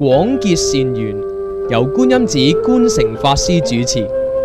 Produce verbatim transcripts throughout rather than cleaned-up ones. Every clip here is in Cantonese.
廣結善緣，由觀音寺觀誠法師主持。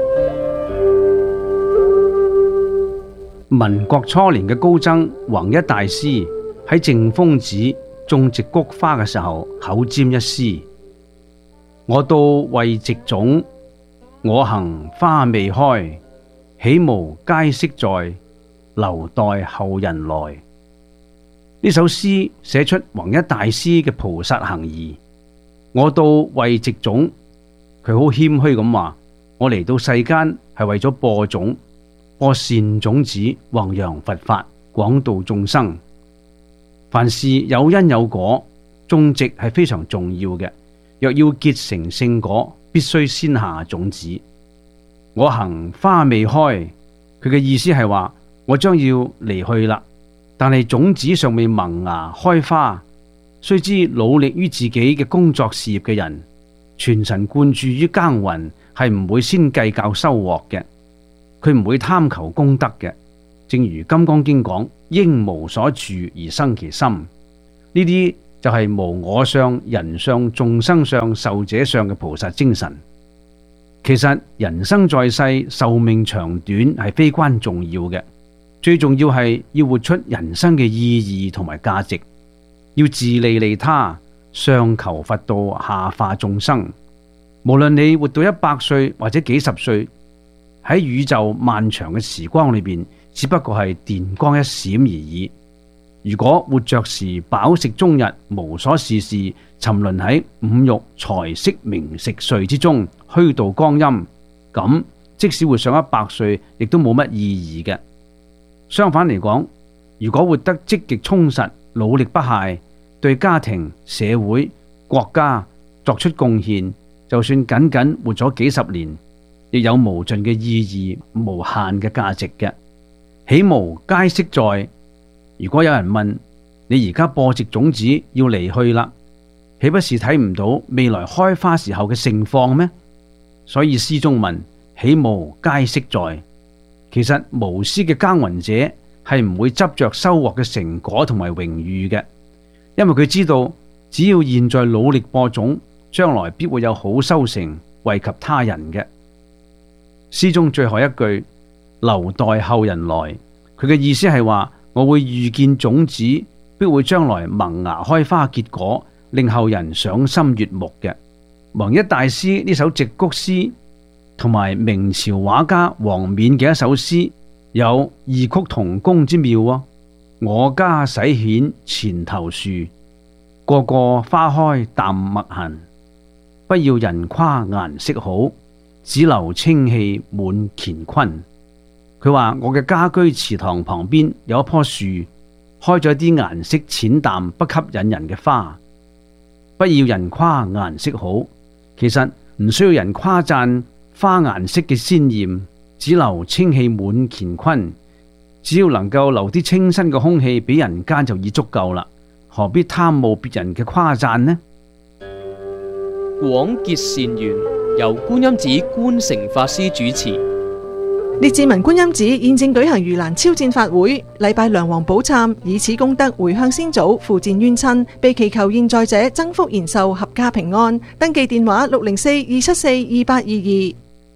民國初年嘅高僧弘一大師喺淨豐寺種植菊花嘅時候，口占一詩：我到為植種，我行花未開，豈無佳色在，留待後人來。呢首詩寫出弘一大師嘅菩薩行義。我到為植種，佢好謙虛咁話：我嚟到世間係為咗播種，播善種子，弘揚佛法，廣度眾生。凡事有因有果，種植係非常重要嘅。若要結成聖果，必須先下種子。我行花未開，佢嘅意思係話我將要離去啦，但係種子尚未萌芽開花。須知努力於自己嘅工作事業嘅人，全神貫注於耕耘，係唔會先計較收穫嘅。佢唔會貪求功德嘅。正如《金剛經》講：應無所住而生其心。呢啲就係無我相、人相、眾生相、壽者相嘅菩薩精神。其實人生在世，壽命長短係非關重要嘅，最重要係要活出人生嘅意義同埋價值。要自利利他，上求佛道，下化眾生。無論你活到一百歲或者幾十歲，喺宇宙漫長嘅時光裏邊，只不過係電光一閃而已。如果活着時飽食終日，無所事事，沉淪喺五欲財色名食睡之中，虛度光陰，咁即使活上一百歲，亦都冇乜意義嘅。相反嚟講，如果活得積極充實，努力不懈，對家庭、社會、國家作出貢獻，就算僅僅活咗幾十年，亦有無盡嘅意義、無限嘅價值嘅。豈無佳色在？如果有人問你而家播植種子要離去啦，豈不是睇唔到未來開花時候嘅盛況咩？所以詩中問：豈無佳色在？其實無私嘅耕耘者係唔會執着收穫嘅成果同埋榮譽嘅，因為佢知道只要現在努力播種，將來必會有好收成，惠及他人嘅。詩中最後一句留待後人來，佢嘅意思係話我會預見種子必會將來萌芽開花結果，令後人賞心悅目嘅。弘一大師呢首植菊詩同埋明朝畫家王冕嘅一首詩有異曲同工之妙啊！我家洗蜆前頭樹，個個花開淡墨痕。不要人誇顏色好，只留清氣滿乾坤。佢話我嘅家居祠堂旁邊有一棵樹，開咗啲顏色淺淡不吸引人嘅花。不要人誇顏色好，其實唔需要人誇讚花顏色嘅鮮艷，只留清氣滿乾坤。只要能夠留啲清新嘅空氣俾人間就已足夠啦，何必貪慕別人嘅誇讚呢？ 廣結善緣，由觀音寺觀誠法師主持。 列治文觀音寺現正舉行盂蘭超薦法會，禮拜梁皇寶懺，以此功德回向先祖，付薦冤親，被祈求現在者增福延壽，合家平安。登記電話六零四二七四二八二二。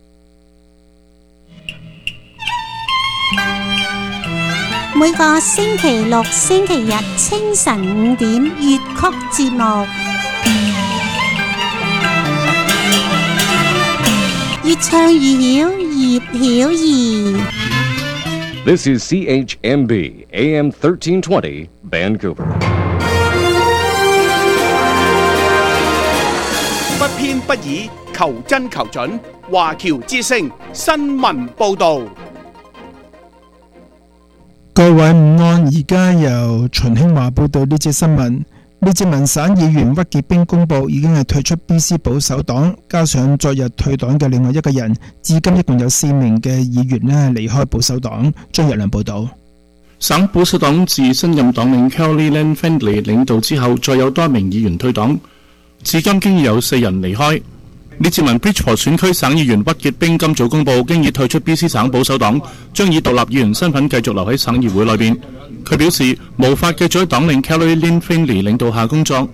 每個星期六、星期日清晨五點粵曲節目，越唱越妖，葉曉儀。 This is C H M B A M thirteen twenty Vancouver。 不偏不倚，求真求準，華僑之聲新聞報導。 各位午安，而家由秦興華報道呢節新聞。列治文省議員屈傑兵公布已經係退出 B C 保守黨，加上昨日退黨嘅另外一個人，至今一共有四名嘅議員呢離開保守黨。張日良報道。 省保守黨自新任黨領 Carrie Lam Findlay 領導之後，再有多名議員退黨，至今經已有四人離開。列治文 Bridgeport 選區省議員屈傑兵今早公布，經已退出 B C 省保守黨，將以獨立議員身份繼續留喺省議會內邊。佢表示無法繼續喺黨領 Carrie Lam Findlay 領導下工作。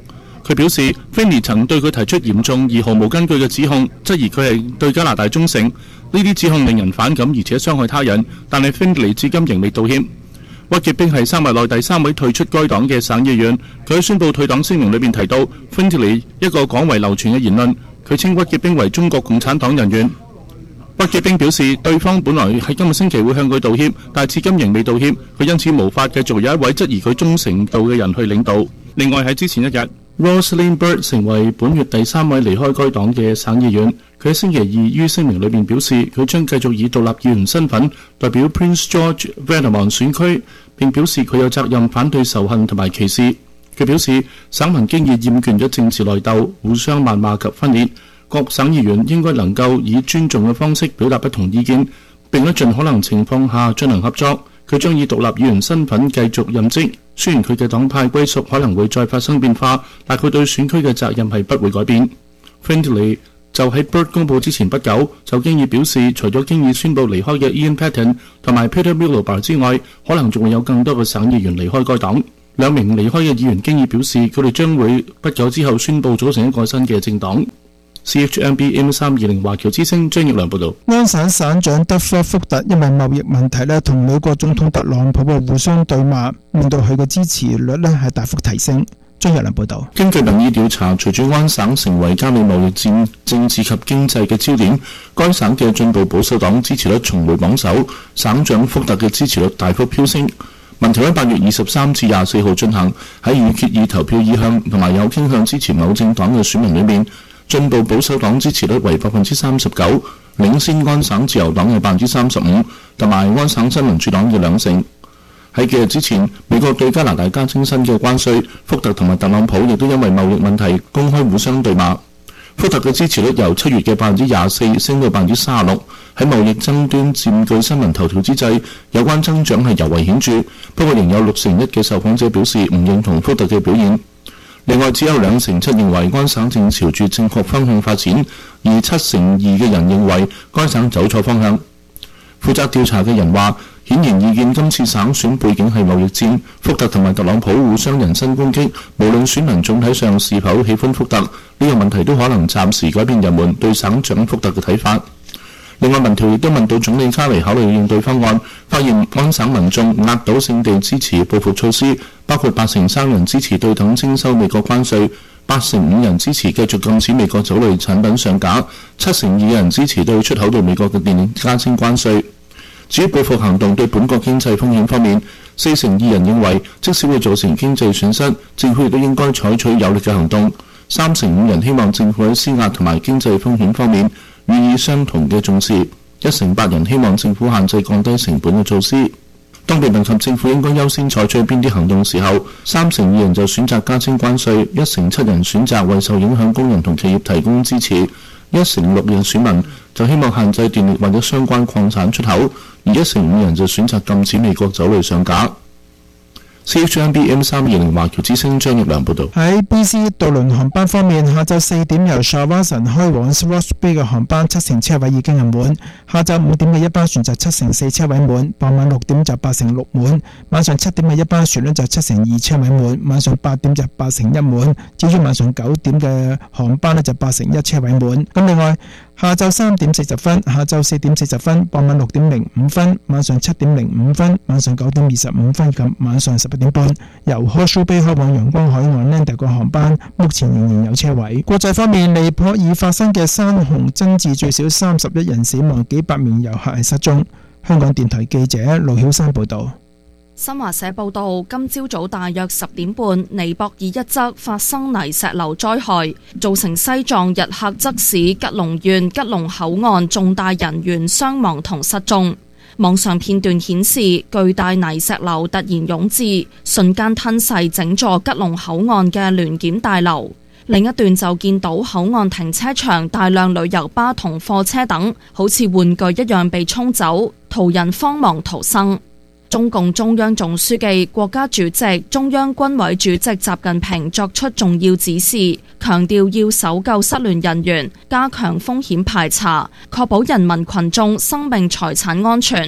佢表示 Findlay 曾對佢提出嚴重而毫無根據嘅指控，質疑佢係對加拿大忠誠。呢啲指控令人反感而且傷害他人，但係 Findlay 至今仍未道歉。屈傑冰係三日內第三位退出該黨嘅省議員。佢喺宣布退黨聲明裏面提到 Findlay 一個廣為流傳嘅言論，佢稱屈傑冰為中國共產黨人員。屈傑冰表示，對方本來喺今個星期會向佢道歉，但至今仍未道歉，佢因此無法繼續有一位質疑佢忠誠度嘅人去領導。另外喺之前一日 Rosalind Bird 成為本月第三位離開該黨嘅省議員。佢喺星期二於聲明裏面表示，佢將繼續以獨立議員身份代表 Prince George Valemount 選區，並表示佢有責任反對仇恨同埋歧視。佢表示，省民經已厭倦咗政治內鬥、互相謾罵及分裂，各省議員應該能夠以尊重嘅方式表達不同意見，並喺盡可能情況下進行合作。佢將以獨立議員身份繼續任職，雖然佢嘅黨派歸屬可能會再發生變化，但佢對選區嘅責任係不會改變。Findlay 就喺 Bird 公佈之前不久，就經已表示，除咗經已宣布離開嘅 Ian Patten 同埋 Peter Miliband 之外，可能仲會有更多嘅省議員離開該黨。兩名離開嘅議員經已表示，佢哋將會不久之後宣佈組成一個新嘅政黨。C H M B M 三二零華僑之聲張奕良報導。 安省省長德科福特因為貿易問題咧，同美國總統特朗普嘅互相對罵，令到佢嘅支持率咧係大幅提升。張奕良報導。 根據民意調查，隨住安省成為加美貿易戰政治及經濟嘅焦點，該省嘅進步保守黨支持率重回榜首，省長福特嘅支持率大幅飆升。民調喺八月二十三至廿四號進行，喺已決議投票意向同埋有傾向支持某政黨嘅選民裏面，進步保守黨支持率為百分之三十九，領先安省自由黨嘅百分之三十五，同埋安省新民主黨嘅兩成。喺幾日之前，美國對加拿大加徵新嘅關稅，福特同埋特朗普亦都因為貿易問題公開互相對罵。福特嘅支持率由七月嘅百分之廿四升到百分之三十六。喺貿易爭端佔據新聞頭條之際，有關增長係尤為顯著。不過仍有六成一嘅受訪者表示唔認同福特嘅表現。另外，只有兩成七認為安省正朝住正確方向發展，而七成二嘅人認為該省走錯方向。負責調查嘅人話，顯然意見今次省選背景係貿易戰，福特同埋特朗普互相人身攻擊，無論選民總體上是否喜歡福特，呢個問題都可能暫時改變人們對省長福特嘅睇法。另外，民調亦都問到總理卡尼考慮應對方案，發現安省民眾壓倒性地支持報復措施，包括八成三人支持對等徵收美國關稅，八成五人支持繼續禁止美國酒類產品上架，七成二人支持對出口到美國嘅電力加徵關稅。至於報復行動對本國經濟風險方面，四成二人認為即使會造成經濟損失，政府亦都應該採取有力嘅行動。三成五人希望政府喺施壓同埋經濟風險方面予以相同嘅重視，一成八人希望政府限制降低成本嘅措施。當被問及政府應該優先採取邊啲行動時候，三成二人就選擇加徵關稅，一成七人選擇為受影響工人同企業提供支持，一成六人選民就希望限制電力或者相關礦產出口，而一成五人就選擇禁止美國酒類上架。C H M B M 三二零華僑之聲張奕良報導。 喺 B C 渡輪航班方面，下晝四點由 Shawson 開往 Ross Bay 嘅航班七成車位已經係滿，下晝五點嘅一班船就七成四車位滿，傍晚六點就八成六滿，晚上七點嘅一班船呢就七成二車位滿，晚上八點就八成一滿，至於晚上九點嘅航班呢就八成一車位滿。咁另外，下晝三點四十分、下晝四點四十分、傍晚六點零五分、晚上七點零五分、晚上九點二十五分及晚上十一點半，由 Horseshoe Bay 開往陽光海岸 Lander 個航班，目前仍然有車位。國際方面，尼泊爾發生嘅山洪增至最少三十一人死亡，幾百名遊客係失蹤。香港電台記者盧曉山報導。 新華社報道，今朝早大約十點半，尼泊爾一側發生泥石流災害，造成西藏日喀則市吉隆縣吉隆口岸重大人員傷亡同失蹤。網上片段顯示，巨大泥石流突然湧至，瞬間吞噬整座吉隆口岸嘅聯檢大樓。另一段就見到口岸停車場大量旅遊巴同貨車等，好似玩具一樣被沖走，途人慌忙逃生。中共中央總書記、國家主席、中央軍委主席習近平作出重要指示，強調要搜救失聯人員，加強風險排查，確保人民群眾生命財產安全。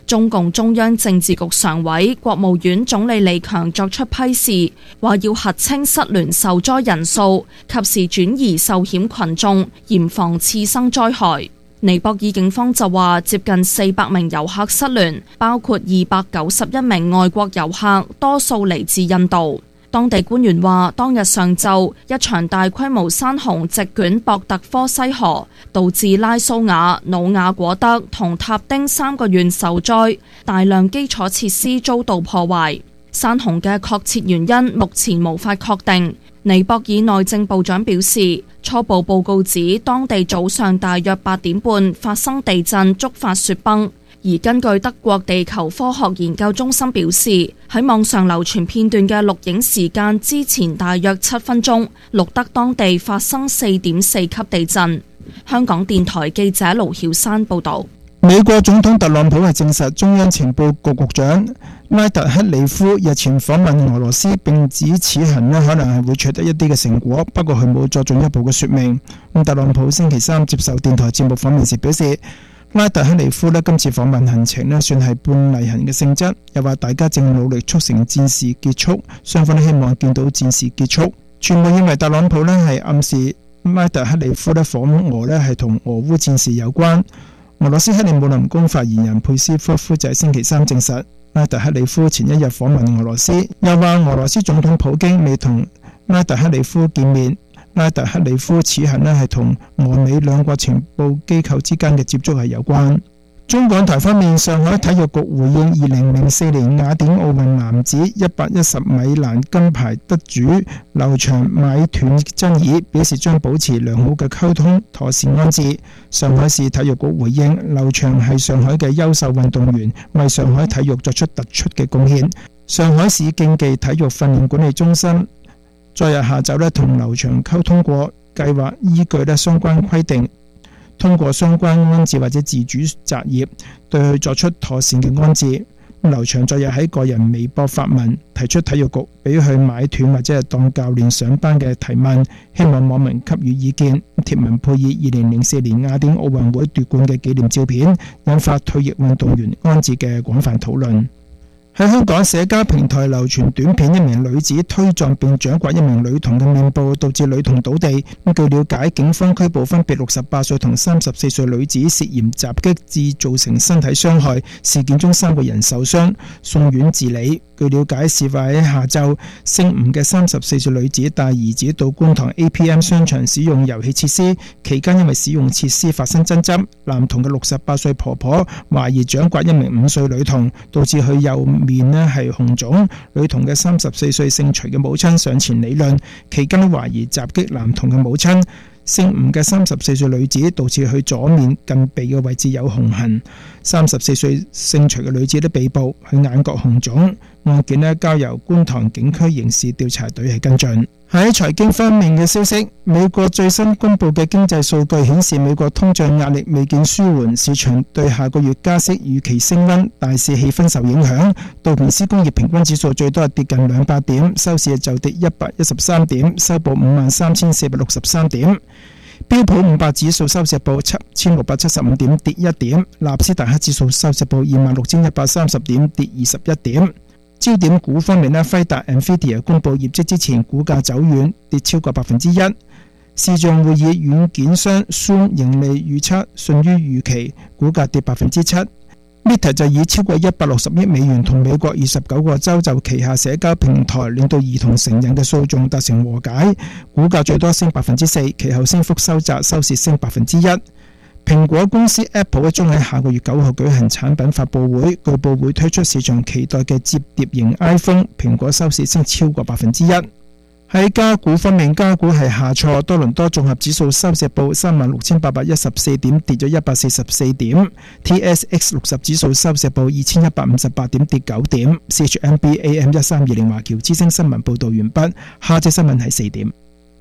中共中央政治局常委、國務院總理李強作出批示，話要核清失聯受災人數，及時轉移受險群眾，嚴防次生災害。尼泊爾警方就話，接近四百名遊客失聯，包括二百九十一名外國遊客，多數嚟自印度。當地官員話，當日上晝一場大規模山洪席捲博特科西河，導致拉蘇瓦、努瓦果德同塔丁三個縣受災，大量基礎設施遭到破壞。山洪嘅確切原因目前無法確定。尼泊爾內政部長表示，初步報告指當地早上大約八點半發生地震，觸發雪崩。而根據德國地球科學研究中心表示，喺網上流傳片段嘅錄影時間之前大約七分鐘，錄得當地發生四點四級地震。香港電台記者盧曉珊報導。 美國總統特朗普係證實，中央情報局局長拉特克里夫日前訪問俄羅斯，並指此行呢可能係會取得一啲嘅成果，不過佢冇作進一步嘅說明。咁特朗普星期三接受電台節目訪問時表示，拉特克里夫呢今次訪問行程呢算係半例行嘅性質，又話大家正努力促成戰事結束，雙方都希望見到戰事結束。傳媒認為特朗普呢係暗示拉特克里夫呢訪俄呢係同俄烏戰事有關。俄羅斯克里姆林宮發言人佩斯科夫就喺星期三證實，拉特克里夫前一日訪問俄羅斯，又話俄羅斯總統普京未同拉特克里夫見面。拉特克里夫此行呢係同俄美兩國情報機構之間嘅接觸係有關。中港台方面，上海體育局回應二零零四年雅典奧運男子一百一十米欄金牌得主劉翔買斷爭議，表示將保持良好嘅溝通，妥善安置。上海市體育局回應，劉翔係上海嘅優秀運動員，為上海體育作出突出嘅貢獻。上海市競技體育訓練管理中心昨日下晝呢同劉翔溝通過，計劃依據呢相關規定，通過相關安置或者自主擇業，對佢作出妥善嘅安置。劉翔昨日喺個人微博發文，提出體育局俾佢買斷或者係當教練上班嘅提問，希望網民給予意見。貼文配以二零零四年雅典奧運會奪冠嘅紀念照片，引發退役運動員安置嘅廣泛討論。喺香港社交平台流傳短片，一名女子推撞並掌摑一名女童嘅面部，導致女童倒地。據了解，警方拘捕分別六十八歲同三十四歲女子，涉嫌襲擊致造成身體傷害。事件中三個人受傷，送院治理。據了解，事發喺下晝，姓吳嘅三十四歲女子帶兒子到觀塘 A P M 商場使用遊戲設施，期間因為使用設施發生爭執，男童嘅六十八歲婆婆懷疑掌摑一名五歲女童，導致佢右面呢係紅腫。女童嘅三十四歲姓徐嘅母親上前理論，期間懷疑襲擊男童嘅母親。姓吳嘅三十四歲女子導致佢左面近鼻嘅位置有紅痕。三十四歲姓徐嘅女子都被捕，佢眼角紅腫。案件呢交由觀塘警區刑事調查隊係跟進。喺財經方面嘅消息，美國最新公布嘅經濟數據顯示，美國通脹壓力未見舒緩，市場對下個月加息預期升溫，大市氣氛受影響。道瓊斯工業平均指數最多係跌近兩百點，收市就跌一百一十三點，收報五萬三千四百六十三點。標普五百指數收市報七千六百七十五點，跌一點。納斯達克指數收市報二萬六千一百三十點，跌二十一點。焦點股方面呢，輝達 Nvidia 公布業績之前，股價走軟，跌超過百分之一。視像會議軟件商 Zoom 盈利預測遜於預期，股價跌百分之七。Meta 就以超過一百六十億美元同美國二十九個州就旗下社交平台令到兒童成癮嘅訴訟達成和解，股價最多升百分之四，其後升幅收窄，收市升百分之一。蘋果公司 Apple 將喺下個月九號舉行產品發佈會，據報會推出市場期待嘅摺疊型 iPhone。蘋果收市升超過百分之一。喺加股方面，加股係下挫，多倫多綜合指數收市報三萬六千八百一十四點，跌咗一百四十四點。T S X 六十指數收市報二千一百五十八點，跌九點。C H M B A M 一三二零華僑之聲新聞報導完畢，下隻新聞係四點。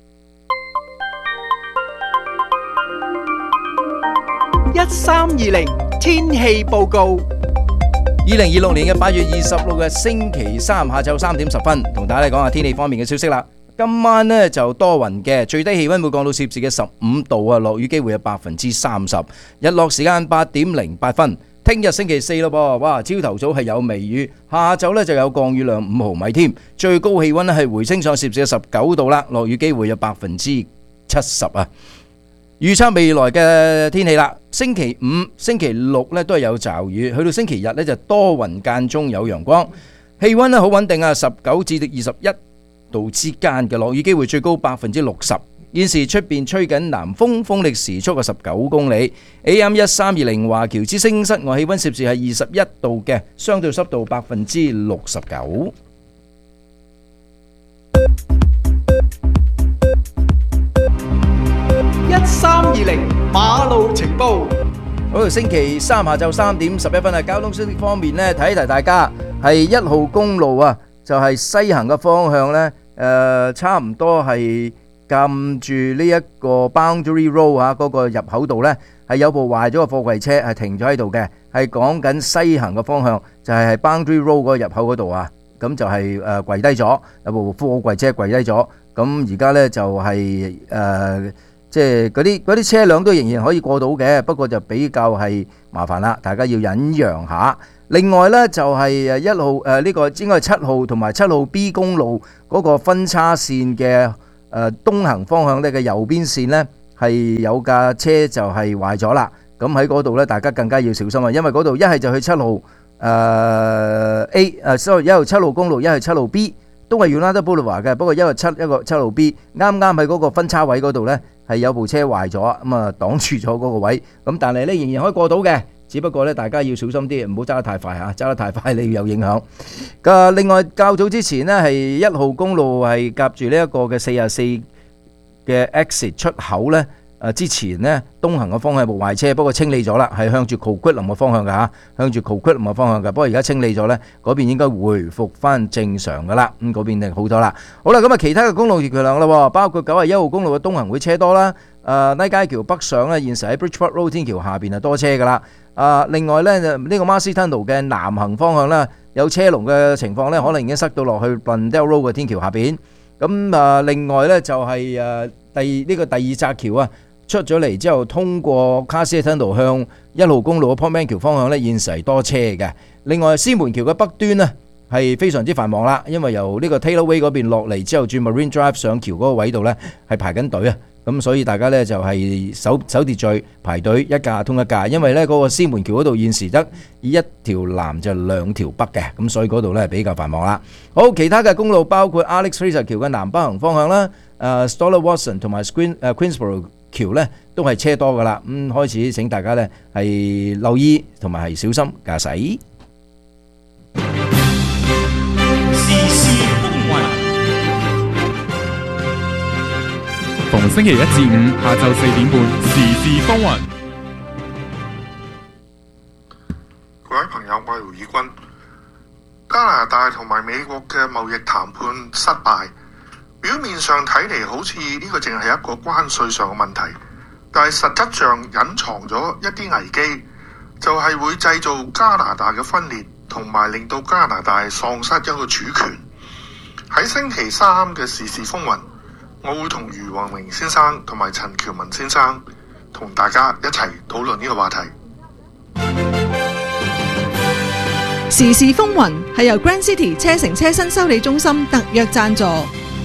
一三二零天氣報告。 二零二六年嘅八月二十六日星期三下晝三點十分，同大家講下天氣方面嘅消息啦。今晚呢就多雲嘅，最低氣溫會降到攝氏嘅十五度啊，落雨機會有百分之三十。日落時間八點零八分， 聽日星期四咯噃，哇！朝頭早係有微雨，下晝呢就有降雨量五毫米添，最高氣溫呢係回升上攝氏十九度啦，落雨機會有百分之七十啊。預測未來嘅天氣啦，星期五、星期六呢都係有驟雨，去到星期日呢就多雲間中有陽光，氣溫呢好穩定啊，十九至到二十一度之間嘅，落雨機會最高百分之六十。現時出邊吹緊南風，風力時速係十九公里。A M 一三二零華僑之聲，室外氣溫攝氏係二十一度嘅，相對濕度百分之六十九。 一三二零馬路情報。 好，星期三下晝三點十一分啊，交通消息方面呢，提一提大家係一號公路啊，就係西行嘅方向呢，誒，差唔多係。撳住呢一個 Boundary Road 啊，嗰個入口度呢係有部壞咗嘅貨櫃車係停咗喺度嘅，係講緊西行嘅方向，就係喺 Boundary Road 嗰個入口嗰度啊，咁就係誒跪低咗，有部貨櫃車跪低咗，咁而家呢就係誒即係嗰啲嗰啲車輛都仍然可以過到嘅，不過就比較係麻煩啦，大家要忍讓下。另外呢就係誒一號誒呢個應該係七號同埋七號 B 公路嗰個分叉線嘅。誒東行方向咧嘅右邊線呢，係有架車就係壞咗啦，咁喺嗰度呢，大家更加要小心啊，因為嗰度一係就去七號誒 A 誒 sorry 一號七號公路，一係七號 B 都係 Yonge Boulevard 嘅，不過一個七一個七號 B 啱啱喺嗰個分叉位嗰度呢，係有部車壞咗，咁啊擋住咗嗰個位，咁但係呢，仍然可以過到嘅。只不過咧，大家要小心啲，唔好揸得太快嚇，揸得太快你有影響。嘅另外，較早之前呢，係一號公路係夾住呢一個嘅四十四嘅 exit 出口呢。誒之前呢，東行嘅方向有部壞車，不過清理咗啦，係向住 Coquitlam 嘅方向㗎嚇，向住 Coquitlam 嘅方向㗎。不過而家清理咗呢，嗰邊應該回復翻正常㗎啦。咁嗰邊就好多啦。好啦，咁啊其他嘅公路熱橋量啦喎，包括九十一號公路嘅東行會車多啦。誒拉街橋北上呢，現時喺 Bridgeport Road 天橋下邊係多車㗎啦。啊，另外咧，呢、這個 Marcy Tunnel 嘅南行方向咧，有車龍嘅情況咧，可能已經塞到落去 Blundell Road 嘅天橋下邊。咁啊，另外咧就係、是、誒第呢、這個第二窄橋啊，出咗嚟之後，通過 Cassia Tunnel 向一號公路嘅 Portman 橋方向咧，現時係多車嘅。另外，獅門橋嘅北端呢係非常之繁忙啦，因為由呢個 Taylor Way 嗰邊落嚟之後，轉 Marine Drive 上橋嗰個位度咧係排緊隊啊。咁所以大家呢就係守守秩序排隊一架通一架，因為呢嗰個獅門橋嗰度現時得一條南就兩條北嘅，咁所以嗰度呢比較繁忙啦。好，其他嘅公路包括 Alex Fraser 橋嘅南北行方向啦，誒 Stoller Watson 同埋 Queen 誒 Queensborough 橋呢都係車多噶啦。咁開始請大家呢係留意同埋係小心駕駛。 時事風雲。逢星期一至五下晝四點半，時事風雲。 各位朋友，我係胡以軍。加拿大同埋美國嘅貿易談判失敗，表面上睇嚟好似呢個淨係一個關稅上嘅問題，但係實質上隱藏咗一啲危機，就係會製造加拿大嘅分裂，同埋令到加拿大喪失一個主權。喺星期三嘅時事風雲，我會同余宏明先生同埋陳喬文先生同大家一齊討論呢個話題。 時事風雲係由 Grand City 車城車身修理中心特約贊助。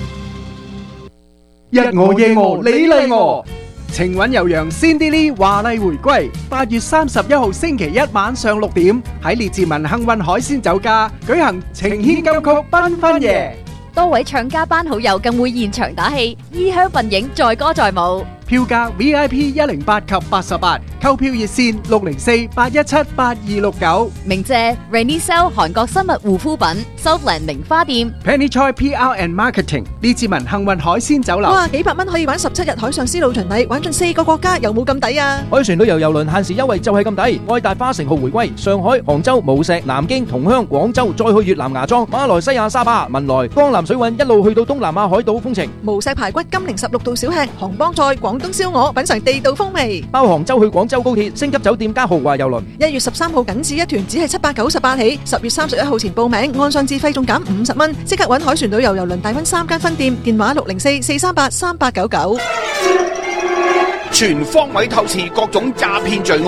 日我夜我你嚟我，情韻悠揚 Cindy Lee 華麗回歸。八月三十一號星期一晚上六點喺列治文幸運海鮮酒家舉行情牽金曲繽紛夜。 多位唱家班好友更會現場打氣，衣香鬢影，載歌載舞。 票價 V I P 一零八及八十八，購票熱線六零四八一七八二六九。 鳴謝 Renisel 韓國生物護膚品 Southland 名花店 Penny Choi P R and Marketing 列治文幸運海鮮酒樓。 哇，幾百蚊可以玩十七日海上絲路巡禮，玩盡四個國家，有冇咁抵啊？ 海船旅遊郵輪限時優惠就係咁抵，愛達花城號回歸，上海、杭州、無錫、南京、同鄉、廣州，再去越南芽莊、馬來西亞沙巴、文萊、江南水韻，一路去到東南亞海島風情。 無錫排骨、金陵十六道小吃、杭幫菜、廣東燒鵝，品嘗地道風味。 包杭州去廣州高鐵、星級酒店加豪華郵輪。 一月十三號僅止一團，只係七百九十八起。十月三十一號前報名，按上自費仲減五十蚊。即刻揾海船旅遊郵輪大溫三間分店，電話六零四四三八三八九九。 全方位透視各種詐騙罪案，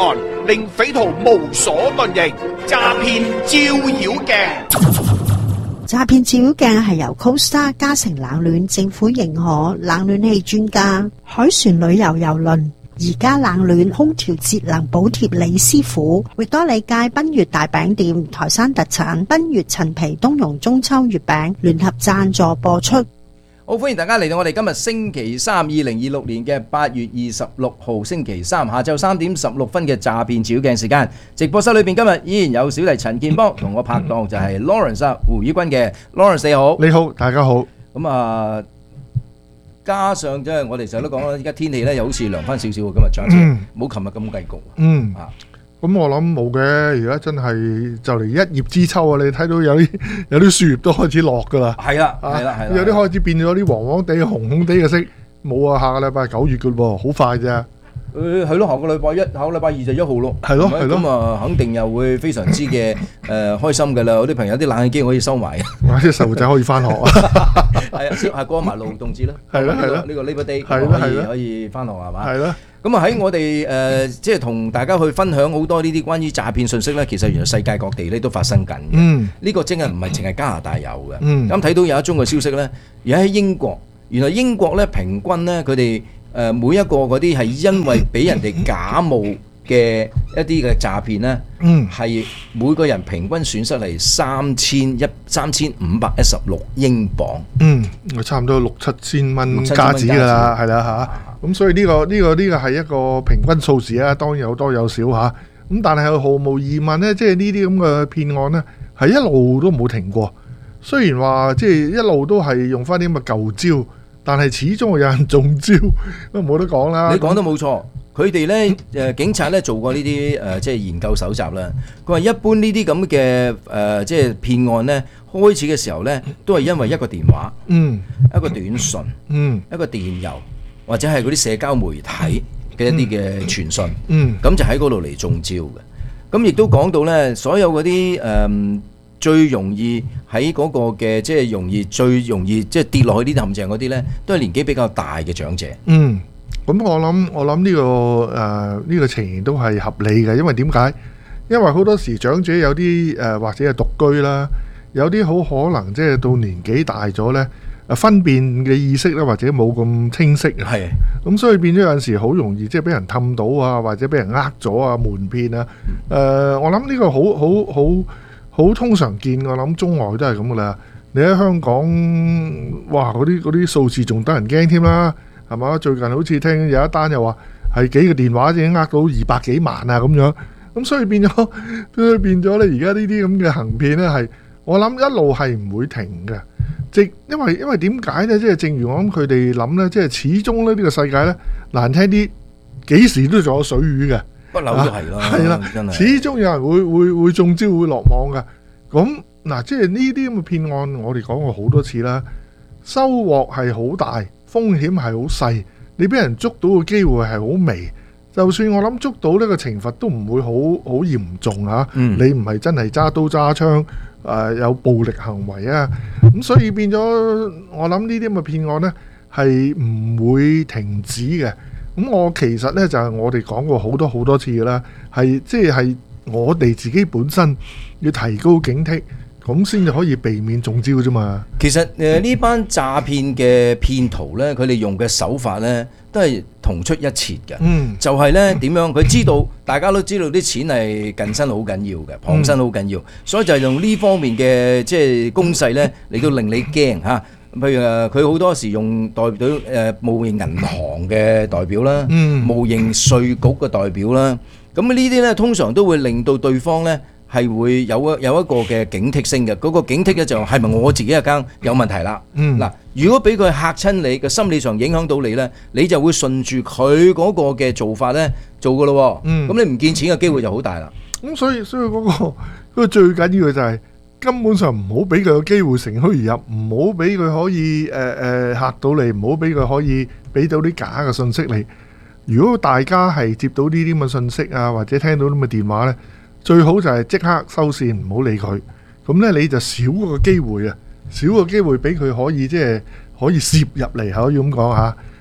令匪徒無所遁形。詐騙照妖鏡。 詐騙照妖鏡係由 Costa 嘉誠冷暖政府認可冷暖氣專家海船旅遊郵輪而家冷暖空調節能補貼李師傅域多利街賓悅大餅店台山特產賓悅陳皮冬蓉中秋月餅聯合贊助播出。 好，歡迎大家嚟到我哋今日星期三，二零二六年嘅八月二十六號星期三下晝三點十六分嘅詐騙照妖鏡時間。直播室裏邊今日依然有小弟陳建邦同我拍檔就係 Lawrence 啊胡宇君嘅 Lawrence 你好。 你好，大家好。 咁啊，加上即係我哋成日都講啦，依家天氣咧又好似涼翻少少喎，今日漲咗，冇琴日咁計焗。 嗯啊。 咁我諗冇嘅，而家真係就嚟一葉知秋啊！你睇到有啲有啲樹葉都開始落噶啦， 係啦，係啦，係啦， 有啲開始變咗啲黃黃地、紅紅地嘅色，冇啊！下個禮拜九月噶咯，好快啫。 誒係咯，下個禮拜一，下個禮拜二就一號咯。 係咯，係咯。 咁啊，肯定又會非常之嘅誒開心㗎啦！有啲朋友啲冷氣機可以收埋， 或者細路仔可以翻學啊。 係啊，係過埋勞動節啦。 係咯，係咯。 呢個 Labor Day 係咯，係咯， 可以翻學係嘛？ 係咯。 咁啊喺我哋誒即係同大家去分享好多呢啲關於詐騙信息咧，其實原來世界各地咧都發生緊嘅。 嗯。 呢個真係唔係淨係加拿大有嘅。 嗯。 咁睇到有一宗嘅消息咧，而喺英國，原來英國咧平均咧佢哋誒每一個嗰啲係因為俾人哋假冒嘅一啲嘅詐騙咧， 嗯， 係每個人平均損失係三千一三千五百一十六英鎊。 嗯，差唔多六七千蚊加紙㗎啦，係啦嚇。咁所以呢個呢個呢個係一個平均數字啊，當然有多有少嚇。咁但係毫無疑問咧，即係呢啲咁嘅騙案咧，係一路都冇停過。雖然話即係一路都係用翻啲咁嘅舊招，但係始終有人中招，都冇得講啦。 你講得冇錯，佢哋咧誒警察咧做過呢啲誒即係研究搜集啦。佢話一般呢啲咁嘅誒即係騙案咧，開始嘅時候咧，都係因為一個電話， 嗯， 一個短信， 嗯， 一個電郵，或者係嗰啲社交媒體嘅一啲嘅傳訊， 嗯， 咁就喺嗰度嚟中招嘅。咁亦都講到咧，所有嗰啲誒最容易喺嗰個嘅即係容易最容易即係跌落去呢啲陷阱嗰啲咧，都係年紀比較大嘅長者。 嗯，咁我諗我諗呢個誒呢個情形都係合理嘅，因為點解？因為好多時長者有啲誒或者係獨居啦，有啲好可能即係到年紀大咗咧，誒分辨嘅意識咧或者冇咁清晰啊。 係。 咁所以變咗有陣時好容易即係俾人氹到啊，或者俾人呃咗啊、瞞騙啊。誒，我諗呢個好好好。好通常見，我諗中外都係咁噶啦。你喺香港，哇！嗰啲嗰啲數字仲得人驚添啦，係嘛？最近好似聽有一單又話係幾個電話已經呃到二百幾萬啊咁樣。咁所以變咗，所以變咗咧，而家呢啲咁嘅行騙咧係，我諗一路係唔會停嘅。即因為因為點解咧？即係正如我諗佢哋諗咧，即係始終咧呢個世界咧難聽啲，幾時都仲有水魚嘅。 不嬲都係咯， 係啦，始終有人會會會中招會落網㗎。咁嗱，即係呢啲咁嘅騙案，我哋講過好多次啦。收穫係好大，風險係好細。你俾人捉到嘅機會係好微。就算我諗捉到呢個懲罰都唔會好好嚴重啊。 嗯、 你唔係真係揸刀揸槍，誒、呃、有暴力行為啊。咁所以變咗，我諗呢啲咁嘅騙案呢係唔會停止嘅。咁我其實咧就係、是、我哋講過好多好多次嘅啦，係即係我哋自己本身要提高警惕，咁先至可以避免中招啫嘛。 其實誒呢班詐騙嘅騙徒咧，佢哋用嘅手法咧都係同出一轍嘅。嗯，就係咧點樣？佢知道大家都知道啲錢係近身好緊要嘅，傍身好緊要，所以就係用呢方面嘅即係攻勢咧嚟到令你驚嚇。譬如誒，佢好多時用代表誒冒認銀行嘅代表啦， 嗯、 冒認稅局嘅代表啦，咁呢啲咧通常都會令到對方咧係會有一有一個嘅警惕性嘅，嗰、那個警惕咧就係咪我自己嘅間有問題啦？嗱、嗯，如果俾佢嚇親你嘅心理上影響到你咧，你就會順住佢嗰個嘅做法咧做噶咯，咁、嗯、你唔見錢嘅機會就好大啦。 咁所以所以嗰、那個嗰、那個最緊要嘅就係、是。根本上唔好俾佢有機會乘虛而入，唔好俾佢可以誒誒、呃、嚇到你，唔好俾佢可以俾到啲假嘅信息你。如果大家係接到呢啲咁嘅信息啊，或者聽到啲咁嘅電話呢，最好就係即刻收線，唔好理佢。咁呢，你就少個機會啊，少個機會俾佢可以即係可以攝入嚟，可以咁講嚇。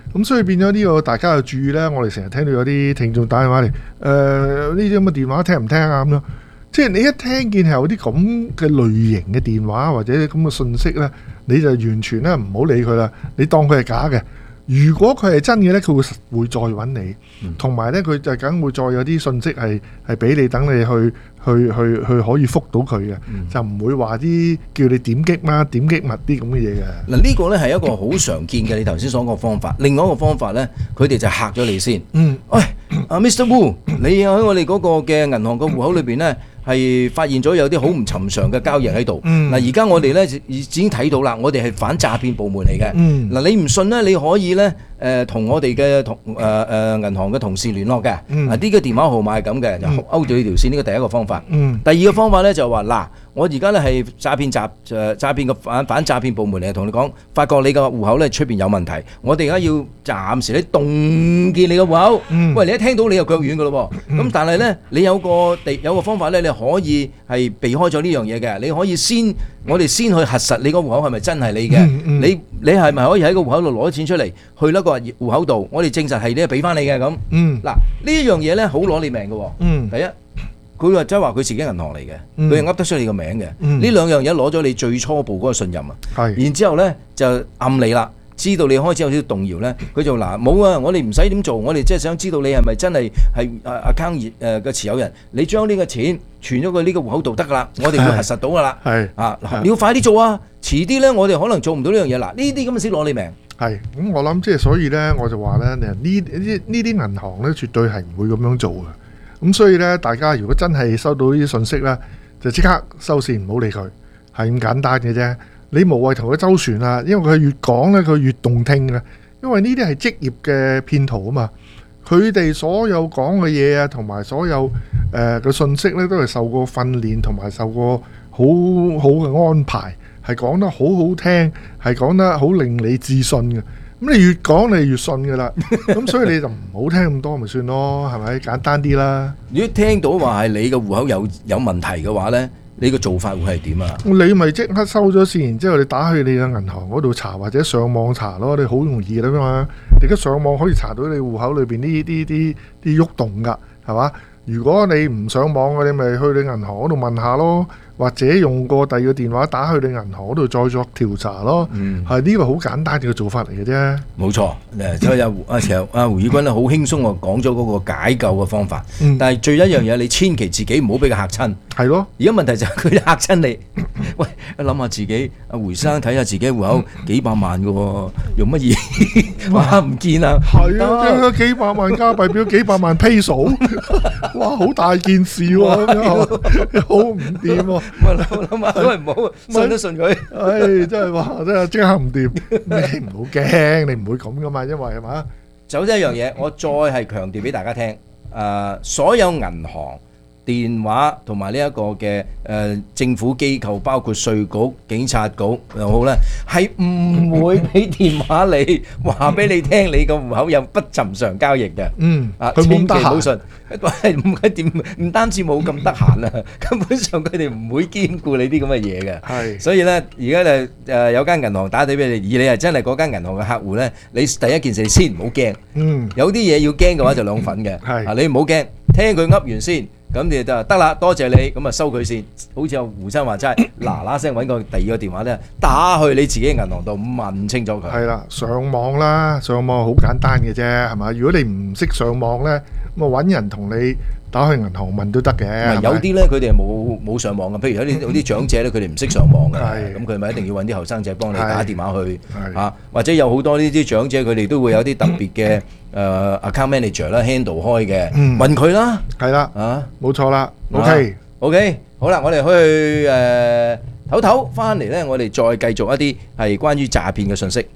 咁所以變咗呢個大家要注意咧。我哋成日聽到有啲聽眾打電話嚟，誒呢啲咁嘅電話聽唔聽啊咁樣。即係你一聽見係有啲咁嘅類型嘅電話或者咁嘅信息咧，你就完全咧唔好理佢啦，你當佢係假嘅。如果佢係真嘅咧，佢會會再揾你，同埋咧佢就梗會再有啲信息係係俾你等你去去去去可以覆到佢嘅，就唔會話啲叫你點擊啦、點擊密啲咁嘅嘢嘅。 嗱呢個咧係一個好常見嘅你頭先所講嘅方法。另外一個方法咧，佢哋就嚇咗你先。嗯，喂，阿 Mister Wu，你喺我哋嗰個嘅銀行嘅戶口裏邊咧，係發現咗有啲好唔尋常嘅交易喺度。嗱而家我哋咧已經睇到啦，我哋係反詐騙部門嚟嘅。嗱你唔信咧，你可以咧誒同我哋嘅同誒誒銀行嘅同事聯絡嘅。嗱呢個電話號碼係咁嘅，就勾住呢條線。呢個第一個方法。第二個方法咧就話嗱，我而家咧係詐騙集誒詐騙嘅反反詐騙部門嚟，同你講，發覺你個戶口咧出邊有問題，我哋而家要暫時咧凍結你個戶口。喂，你一聽到你又腳軟噶咯喎。咁但係咧，你有個地有個方法咧，你可以係避開咗呢樣嘢嘅。你可以先我哋先去核實你個戶口係咪真係你嘅。你你係咪可以喺個戶口度攞錢出嚟，去一個戶口度，我哋證實係你俾翻你嘅咁。嗱呢一樣嘢咧好攞你命嘅喎。第一。佢話即係話佢自己銀行嚟嘅，佢又噏得出你個名嘅。呢兩樣嘢攞咗你最初步嗰個信任啊。然之後咧就暗你啦，知道你開始有啲動搖咧，佢就嗱冇啊，我哋唔使點做，我哋即係想知道你係咪真係係 account 誒嘅持有人，你將呢個錢存咗佢呢個戶口度得㗎啦，我哋會核實到㗎啦。係啊，你要快啲做啊，遲啲咧我哋可能做唔到呢樣嘢。嗱呢啲咁嘅先攞你命。係咁，我諗即係所以咧，我就話咧，呢呢呢啲銀行咧絕對係唔會咁樣做嘅。咁所以咧，大家如果真係收到呢啲信息咧，就即刻收線，唔好理佢，係咁簡單嘅啫。你無謂同佢周旋啦，因為佢越講咧，佢越動聽嘅。因為呢啲係職業嘅騙徒啊嘛，佢哋所有講嘅嘢啊，同埋所有誒嘅信息咧，都係受過訓練同埋受過好好嘅安排，係講得好好聽，係講得好令你自信嘅。咁你越講你越信噶啦，咁所以你就唔好聽咁多咪算咯，係咪簡單啲啦？如果聽到話係你嘅戶口有有問題嘅話呢，你個做法會係點啊？你咪即刻收咗線，然之後你打去你嘅銀行嗰度查，或者上網查咯，你好容易啦嘛。你而家上網可以查到你戶口裏邊呢啲啲啲喐動噶，係嘛？如果你唔上網嘅，你咪去你銀行嗰度問下咯，或者用個第二個電話打去你銀行嗰度再作調查咯。係呢個好簡單嘅做法嚟嘅啫。冇錯，誒，所以阿阿其實阿胡宇君咧好輕鬆啊，講咗嗰個解救嘅方法。但係最一樣嘢，你千祈自己唔好俾佢嚇親。係咯。而家問題就係佢嚇親你。喂，諗下自己，阿胡生睇下自己戶口幾百萬嘅喎，用乜嘢？哇，唔見啊！係啊，幾百萬加幣變咗幾百萬 peso。哇，好大件事喎，咁樣好唔掂喎。我諗下都係唔好信都信佢。唉，真係話真係即刻唔掂。你唔好驚，你唔會咁噶嘛，因為係嘛。就一樣嘢，我再係強調俾大家聽。誒，所有銀行、電話同埋呢一個嘅誒政府機構，包括稅局、警察局又好咧，係唔會俾電話你話俾你聽，你個戶口有不尋常交易嘅。嗯，啊，千祈唔好信。係唔係點？唔單止冇咁得閒啊，根本上佢哋唔會兼顧你啲咁嘅嘢嘅。係，所以咧，而家就誒有間銀行打電俾你，而你係真係嗰間銀行嘅客戶咧，你第一件事你先唔好驚。嗯，有啲嘢要驚嘅話就兩份嘅。係，啊你唔好驚，聽佢噏完先。咁你就得啦，多謝你，咁啊收佢先。好似阿胡生話齋，嗱嗱聲揾個第二個電話咧，打去你自己嘅銀行度問清楚佢。係啦，上網啦，上網好簡單嘅啫，係嘛？如果你唔識上網咧，咁啊揾人同你打去銀行問都得嘅。有啲咧，佢哋係冇冇上網嘅，譬如有啲有啲長者咧，佢哋唔識上網嘅，咁佢咪一定要揾啲後生仔幫你打電話去嚇，或者有好多呢啲長者，佢哋都會有啲特別嘅。誒、uh, account manager 啦 handle 開嘅，嗯、問佢啦，係啦，啊，冇錯啦 ，OK，OK，、okay. okay, 好啦，我哋去誒唞唞，翻嚟咧，我哋再繼續一啲係關於詐騙嘅信息。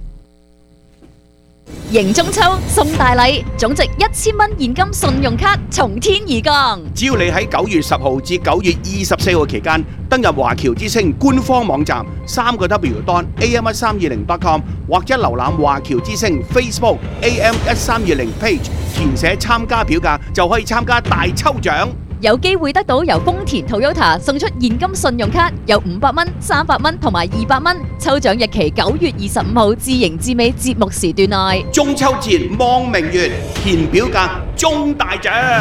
迎中秋送大禮，總值一千蚊現金信用卡從天而降。 只要你喺九月十號至九月二十四號期間登入華僑之星官方網站三個 W dot A M 一三二零 dot com 或者瀏覽華僑之星 Facebook A M 一三二零 page，填寫參加表格就可以參加大抽獎。 有機會得到由豐田 Toyota 送出現金信用卡，有五百蚊、三百蚊同埋二百蚊。抽獎日期九月二十五號至迎至尾節目時段內。 中秋節望明月，填表格中大獎。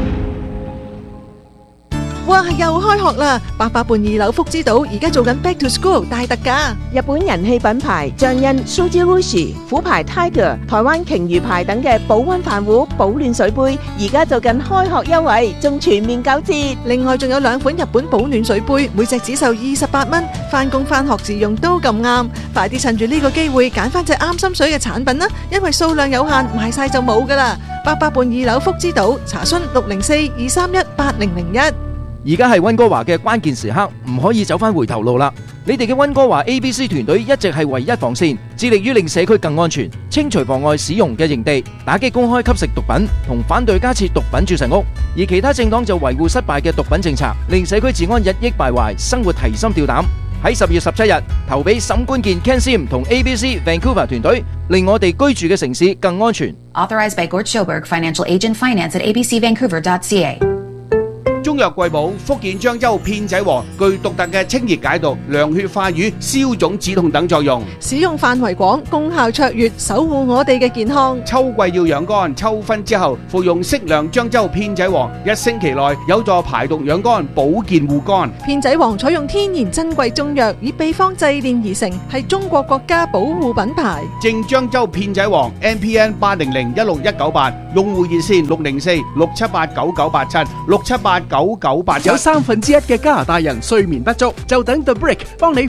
哇！又開學啦！八佰伴二樓福之島而家做緊 Back to School 大特價。 日本人氣品牌醬恩、Suji Rushi、虎牌 Tiger、台灣鯨魚牌等嘅保溫飯壺、保暖水杯，而家做緊開學優惠，仲全面九折。 另外仲有兩款日本保暖水杯，每隻只售二十八蚊，返工返學自用都咁啱。快啲趁住呢個機會揀翻隻啱心水嘅產品啦，因為數量有限，賣晒就冇噶啦。八佰伴二樓福之島，查詢六零四二三一八零零一。 而家係溫哥華嘅關鍵時刻，唔可以走返回頭路啦！你哋嘅溫哥華 A B C 團隊一直係唯一防線，致力於令社區更安全，清除妨礙使用嘅營地，打擊公開吸食毒品，同反對加設毒品注射屋。而其他政黨就維護失敗嘅毒品政策，令社區治安日益敗壞，生活提心吊膽。喺十月十七日投俾沈冠健 Ken Sim 同 A B C Vancouver 團隊，令我哋居住嘅城市更安全。 Authorized by Gord Schoberg, Financial Agent Finance at a b c vancouver dot c a。 中藥貴寶福建漳州片仔癀具獨特嘅清熱解毒、涼血化瘀、消腫止痛等作用， 使用範圍廣，功效卓越，守護我哋嘅健康。 秋季要養肝，秋分之後服用適量漳州片仔癀，一星期內有助排毒養肝、保健護肝。 片仔癀採用天然珍貴中藥，以秘方製煉而成，係中國國家保護品牌。 正漳州片仔癀 M P N 八零零一六一九八，用戶熱線六零四六七八九九八七六七八九九八七。 有三分之一嘅加拿大人睡眠不足，就等 The Brick 幫你